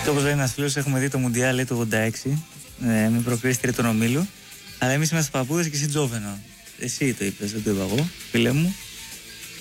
Και όπως λέει ένας φίλος, έχουμε δει το Μουντιάλ το 86 με προκρίσεις τρίτον ομίλου. Αλλά εμείς είμαστε παππούδες και εσύ Τζόβενο. Εσύ το είπες, δεν το είπα εγώ, φίλε μου.